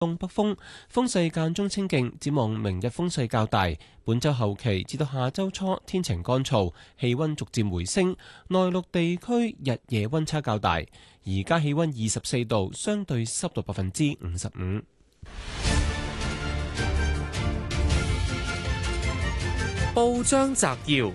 東北風，風勢間中清勁，展望明日風勢較大。本週後期至到下週初天晴乾燥，氣溫逐漸回升。內陸地區日夜溫差較大。而家氣溫24度，相對濕度55%。 報章摘要：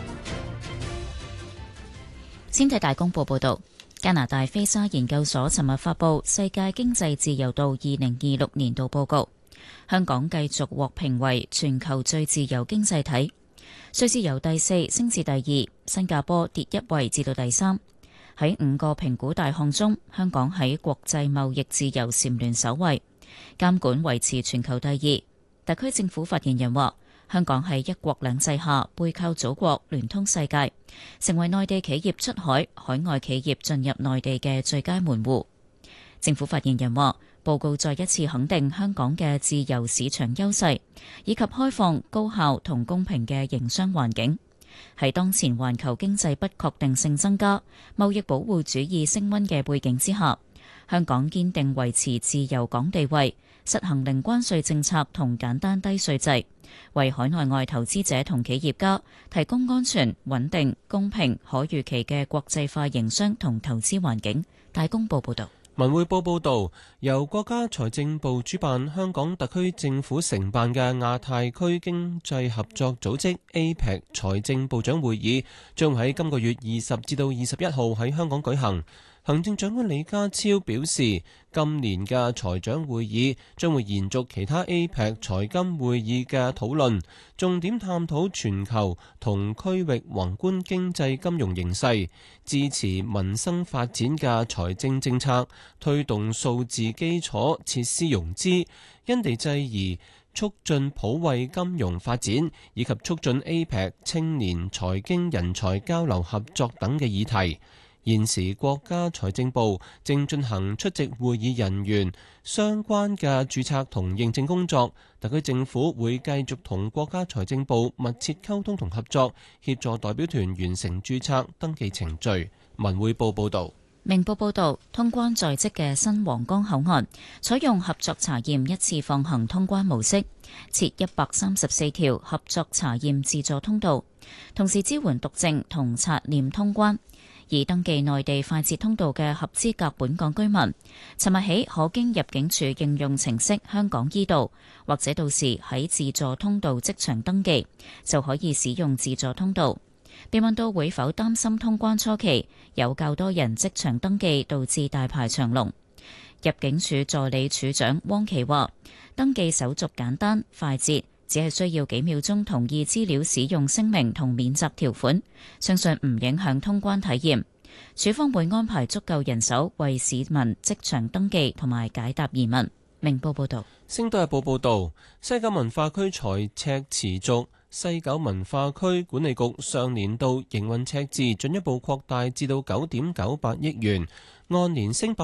先睇大公報報道。加拿大菲沙研究所尋日發布《世界經濟自由度2026年度報告》，香港繼續獲評為全球最自由經濟體，瑞士由第4升至第2，新加坡跌1位至到第3。喺5個評估大項中，香港喺國際貿易自由蟬聯首位，監管維持全球第2。特區政府發言人話，香港喺一國兩制下背靠祖國，聯通世界，成為內地企業出海、海外企業進入內地嘅最佳門戶。政府發言人話，報告再一次肯定香港嘅自由市場優勢，以及開放、高效同公平嘅營商環境。喺當前環球經濟不確定性增加、貿易保護主義升溫嘅背景之下，香港堅定維持自由港地位，實行零關稅政策同簡單低稅制，為海內外投資者同企業家提供安全、穩定、公平、可預期嘅國際化營商同投資環境。大公報報道。 文匯報報道，由國家財政部主辦、香港特區政府承辦嘅亞太區經濟合作組織 APEC 財政部長會議，將喺今個月20至到21號喺香港舉行。行政長官李家超表示，今年嘅財長會議將會延續其他 APEC 財金會議嘅討論，重點探討全球同區域宏觀經濟金融形勢，支持民生發展嘅財政政策，推動數字基礎設施融資，因地制宜促進普惠金融發展，以及促進 APEC 青年財經人才交流合作等嘅議題。現時國家財政部正進行出席會議人員相關嘅註冊同認證工作，特區政府會繼續同國家財政部密切溝通同合作，協助代表團完成註冊登記程序。文匯報報道。 明報報道，通關在即嘅新皇崗口岸採用合作查驗一次放行通關模式，設134條合作查驗自助通道，同時支援讀證同刷臉通關。已登記內地快捷通道嘅合資格本港居民，尋日起可經入境處應用程式香港依道，或者到時喺自助通道即場登記，就可以使用自助通道。被問到會否擔心通關初期有較多人即場登記，導致大排長龍，入境處助理處長汪琪話：登記手續簡單快捷，只係需要幾秒鐘同意資料使用聲明同免責條款，相信唔影響通關體驗。處方會安排足夠人手為市民即場登記同埋解答疑問。明報報道。 星島日報報道，西九文化區財赤持續，西九文化區管理局上年度營運赤字進一步擴大至到9.98億元，按年升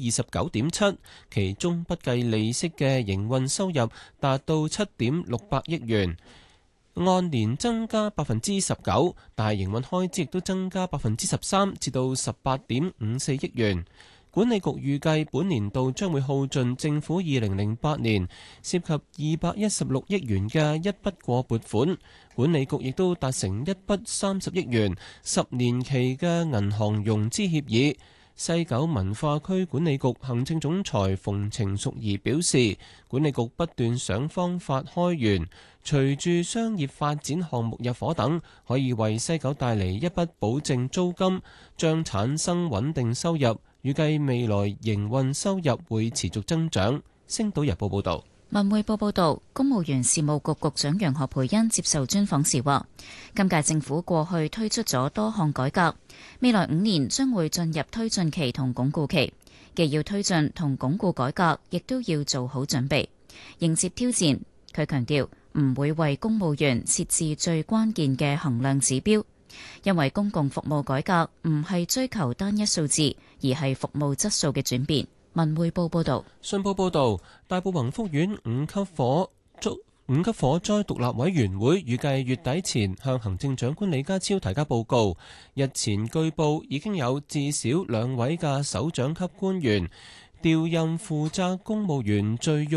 29.7%，其中不計利息嘅營運收入達到7.68億元，按年增加19%，但係營運開支亦都增加13%，至到18.54億元。管理局預計本年度將會耗盡政府2008年涉及216億元嘅一筆過撥款，管理局亦都達成一筆30億元10年期嘅銀行融資協議。西九文化區管理局行政總裁馮程淑儀表示，管理局不斷想方法開源，隨住商業發展項目入伙等，可以為西九帶嚟一筆保證租金，將產生穩定收入。預計未來營運收入會持續增長。星島日報報道。 文匯報報道，公務員事務局局長楊何蓓茵接受專訪時話，今屆政府過去推出咗多項改革，未來5年將會進入推進期同鞏固期，既要推進同鞏固改革，亦都要做好準備，迎接挑戰。佢強調唔會為公務員設置最關鍵嘅衡量指標，因為公共服務改革唔係追求單一數字，而係服務質素嘅轉變。文匯報報道。 信報報道，大埔宏福苑5級火災獨立委員會預計月底前向行政長官李家超提交報告。日前據報已經有至少2位嘅首長級官員調任負責公務員最